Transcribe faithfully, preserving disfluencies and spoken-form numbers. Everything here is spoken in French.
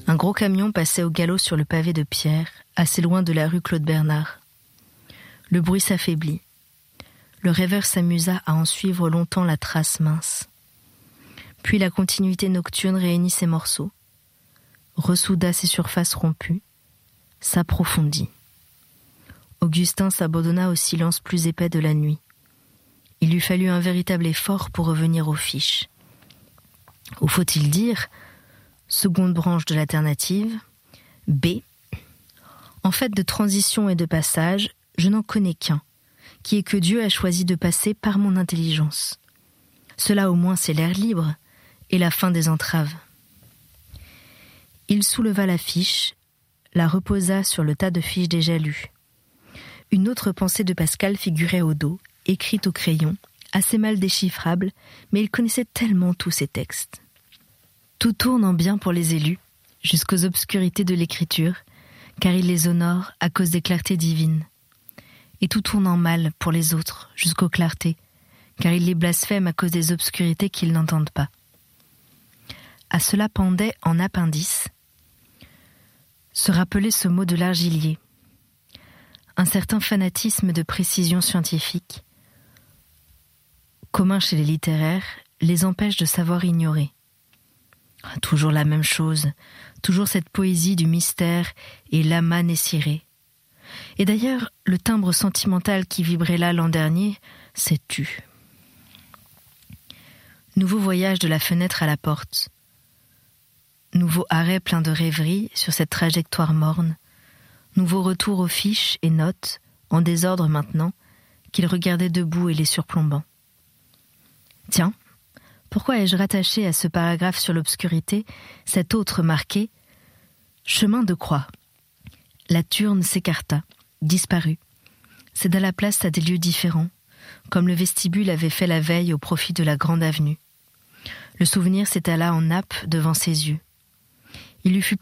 Un gros camion passait au galop sur le pavé de pierre, assez loin de la rue Claude-Bernard. Le bruit s'affaiblit. Le rêveur s'amusa à en suivre longtemps la trace mince. Puis la continuité nocturne réunit ses morceaux, ressouda ses surfaces rompues, s'approfondit. Augustin s'abandonna au silence plus épais de la nuit. Il lui fallut un véritable effort pour revenir aux fiches. Ou faut-il dire, seconde branche de l'alternative, B. En fait de transition et de passage, je n'en connais qu'un, qui est que Dieu a choisi de passer par mon intelligence. Cela au moins c'est l'air libre et la fin des entraves. Il souleva la fiche, la reposa sur le tas de fiches déjà lues. Une autre pensée de Pascal figurait au dos, écrite au crayon, assez mal déchiffrable, mais il connaissait tellement tous ces textes. Tout tourne en bien pour les élus, jusqu'aux obscurités de l'écriture, car il les honore à cause des clartés divines. Et tout tourne en mal pour les autres, jusqu'aux clartés, car il les blasphème à cause des obscurités qu'ils n'entendent pas. À cela pendait en appendice se rappeler ce mot de l'argilier. Un certain fanatisme de précision scientifique, commun chez les littéraires, les empêche de savoir ignorer. Toujours la même chose, toujours cette poésie du mystère et l'amas nessiré. Et d'ailleurs, le timbre sentimental qui vibrait là l'an dernier s'est tu. Nouveau voyage de la fenêtre à la porte. Nouveau arrêt plein de rêveries sur cette trajectoire morne. Nouveau retour aux fiches et notes, en désordre maintenant, qu'il regardait debout et les surplombant. Tiens, pourquoi ai-je rattaché à ce paragraphe sur l'obscurité cet autre marqué « Chemin de croix ». La turne s'écarta, disparut, céda la place à des lieux différents, comme le vestibule avait fait la veille au profit de la grande avenue. Le souvenir s'étala en nappe devant ses yeux. Il lui fut